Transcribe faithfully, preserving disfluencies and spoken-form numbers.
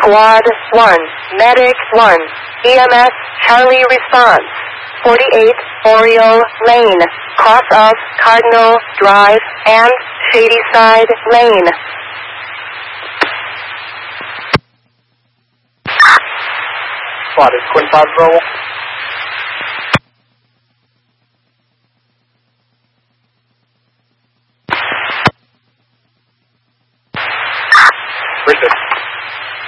Squad one, Medic one, E M S Charlie response. forty-eight Oriole Lane, cross of Cardinal Drive and Shadyside Lane. Spotted, Quinn five Bravo. Richard.